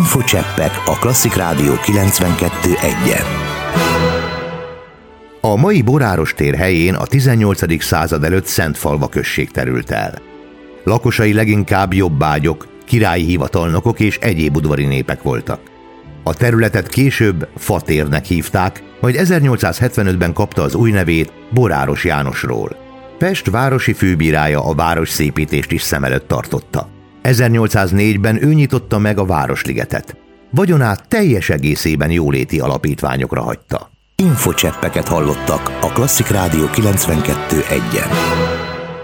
Infocseppek a Klasszik Rádió 92.1-en. A mai Boráros tér helyén a 18. század előtt Szentfalva község terült el. Lakosai leginkább jobbágyok, királyi hivatalnokok és egyéb udvari népek voltak. A területet később Fatérnek hívták, majd 1875-ben kapta az új nevét Boráros Jánosról. Pest városi főbírája a városszépítést is szem előtt tartotta. 1804-ben ő nyitotta meg a Városligetet. Vagyonát teljes egészében jóléti alapítványokra hagyta. Infocseppeket hallottak a Klasszik Rádió 92.1-en.